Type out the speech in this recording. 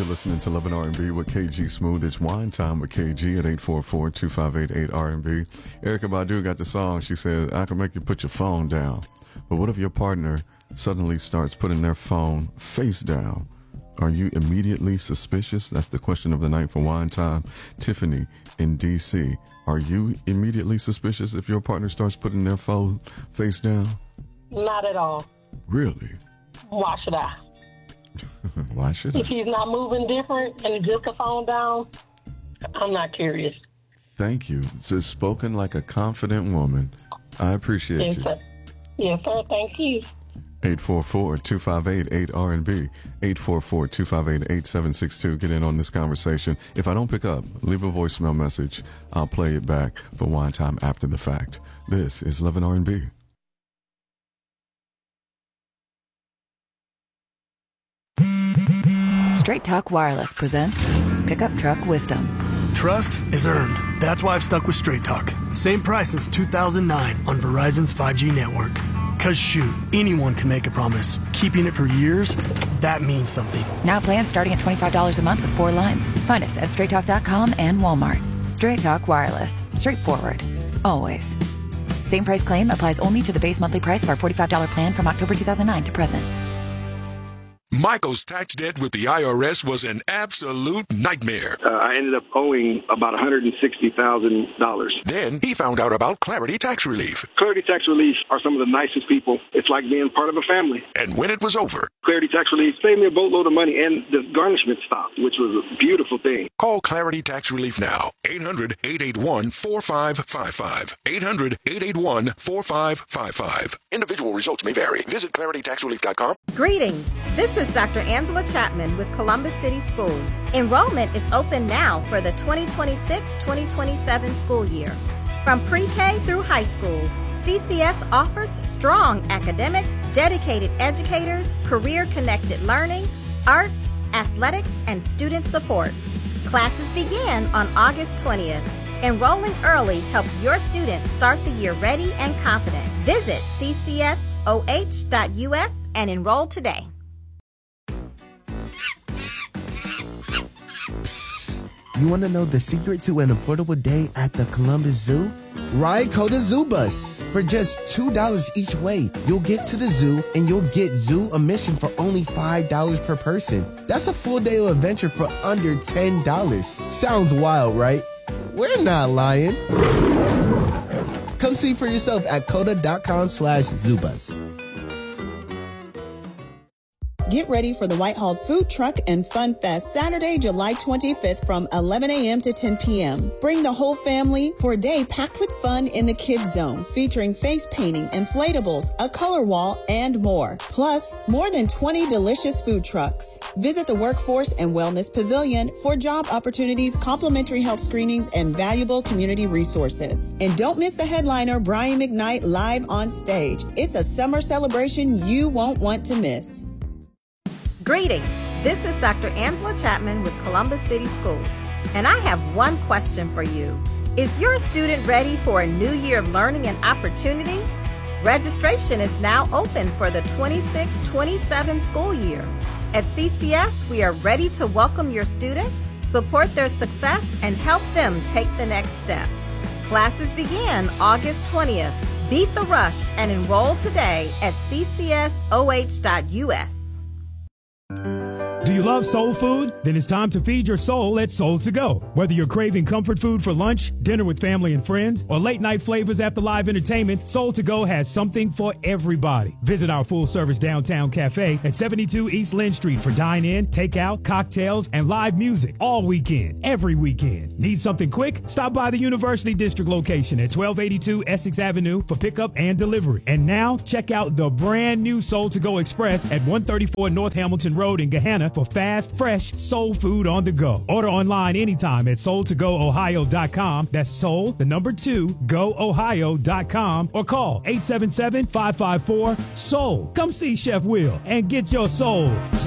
listening to Love and R&B with KG Smooth. It's Wine Time with KG at 844-258-8RNB. Erykah Badu got the song. She said, I can make you put your phone down. But what if your partner suddenly starts putting their phone face down? Are you immediately suspicious? That's the question of the night for Wine Time. Tiffany in D.C., are you immediately suspicious if your partner starts putting their phone face down? Not at all. Really? Why should I? Why should I? If he's not moving different and just the phone down, I'm not curious. Thank you. It's spoken like a confident woman. I appreciate Yes, you. sir. Yes, sir. Thank you. 844-258-8RNB. 844-258-8762. Get in on this conversation. If I don't pick up, leave a voicemail message. I'll play it back for Wine Time after the fact. This is Love and R&B. Straight Talk Wireless presents Pickup Truck Wisdom. Trust is earned. That's why I've stuck with Straight Talk. Same price since 2009 on Verizon's 5G network. Cause shoot, anyone can make a promise. Keeping it for years, that means something. Now plans starting at $25 a month with 4 lines. Find us at straighttalk.com and Walmart. Straight Talk Wireless. Straightforward. Always. Same price claim applies only to the base monthly price of our $45 plan from October 2009 to present. Michael's tax debt with the IRS was an absolute nightmare. I ended up owing about $160,000. Then he found out about Clarity Tax Relief. Clarity Tax Relief are some of the nicest people. It's like being part of a family. And when it was over, Clarity Tax Relief saved me a boatload of money, and the garnishment stopped, which was a beautiful thing. call Clarity Tax Relief now. 800-881-4555. 800-881-4555. Individual results may vary. Visit claritytaxrelief.com. Greetings. This is Dr. Angela Chapman with Columbus City Schools. Enrollment is open now for the 2026-2027 school year. From pre-K through high school, CCS offers strong academics, dedicated educators, career-connected learning, arts, athletics, and student support. Classes begin on August 20th. Enrolling early helps your students start the year ready and confident. Visit ccsoh.us and enroll today. You want to know the secret to an affordable day at the Columbus Zoo? Ride Coda Zoo Bus. For just $2 each way, you'll get to the zoo and you'll get zoo admission for only $5 per person. That's a full day of adventure for under $10. Sounds wild, right? We're not lying. Come see for yourself at coda.com/zoobus. Get ready for the Whitehall Food Truck and Fun Fest Saturday, July 25th from 11 a.m. to 10 p.m. Bring the whole family for a day packed with fun in the Kids Zone, featuring face painting, inflatables, a color wall, and more. Plus, more than 20 delicious food trucks. Visit the Workforce and Wellness Pavilion for job opportunities, complimentary health screenings, and valuable community resources. And don't miss the headliner, Brian McKnight, live on stage. It's a summer celebration you won't want to miss. Greetings. This is Dr. Angela Chapman with Columbus City Schools. And I have one question for you. Is your student ready for a new year of learning and opportunity? Registration is now open for the 26-27 school year. At CCS, we are ready to welcome your student, support their success, and help them take the next step. Classes begin August 20th. Beat the rush and enroll today at ccsoh.us. Do you love soul food? Then it's time to feed your soul at Soul to Go. Whether you're craving comfort food for lunch, dinner with family and friends, or late night flavors after live entertainment, Soul to Go has something for everybody. Visit our full-service downtown cafe at 72 East Lynn Street for dine-in, takeout, cocktails, and live music all weekend, every weekend. Need something quick? Stop by the University District location at 1282 Essex Avenue for pickup and delivery. And now, check out the brand new Soul to Go Express at 134 North Hamilton Road in Gahanna for fast, fresh soul food on the go. Order online anytime at soul2goohio.com. That's soul, the number 2, goohio.com, or call 877-554-SOUL. Come see Chef Will and get your soul